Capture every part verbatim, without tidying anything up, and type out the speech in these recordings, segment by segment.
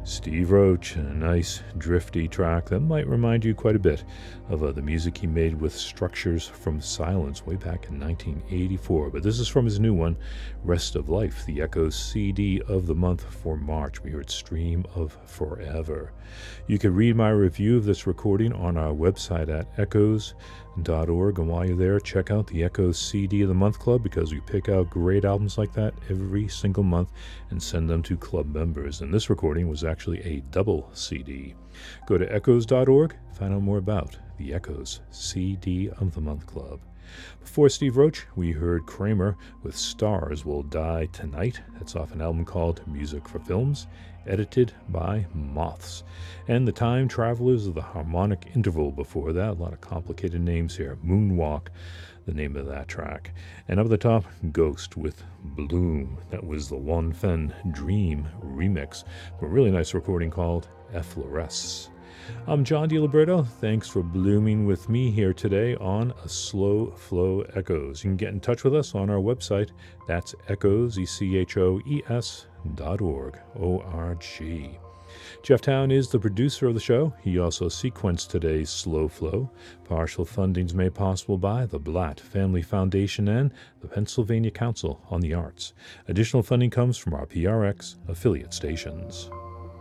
Steve Roach, a nice drifty track that might remind you quite a bit of uh, the music he made with Structures from Silence way back in nineteen eighty-four. But this is from his new one, Rest of Life, the Echoes C D of the month for March. We heard Stream of Forever. You can read my review of this recording on our website at echoes dot org, and while you're there, check out the Echoes C D of the Month Club, because we pick out great albums like that every single month and send them to club members. And this recording was actually a double C D. Go to echoes dot org, find out more about the Echoes C D of the Month Club. Before Steve Roach, we heard Kramer with Stars Will Die Tonight. That's off an album called Music for Films, edited by Moths. And The Time Travelers of the Harmonic Interval before that. A lot of complicated names here. Moonwalk, the name of that track. And up the top, Ghost with Bloom. That was the One Fen Dream remix. A really nice recording called Effloresce. I'm John DiLiberto. Thanks for blooming with me here today on A Slow Flow Echoes. You can get in touch with us on our website. That's echoes, E C H O E S dot org, O R G. Jeff Town is the producer of the show. He also sequenced today's Slow Flow. Partial funding's made possible by the Blatt Family Foundation and the Pennsylvania Council on the Arts. Additional funding comes from our P R X affiliate stations.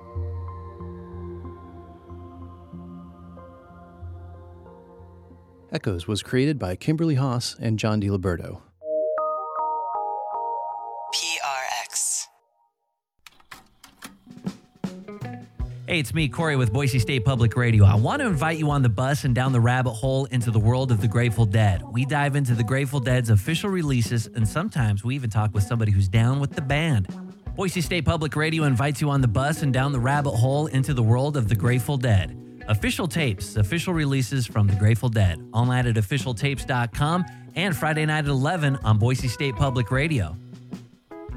Echoes was created by Kimberly Haas and John DiLiberto. P R X. Hey, it's me, Corey, with Boise State Public Radio. I want to invite you on the bus and down the rabbit hole into the world of the Grateful Dead. We dive into the Grateful Dead's official releases, and sometimes we even talk with somebody who's down with the band. Boise State Public Radio invites you on the bus and down the rabbit hole into the world of the Grateful Dead. Official tapes, official releases from the Grateful Dead. Online at official tapes dot com and Friday night at eleven on Boise State Public Radio.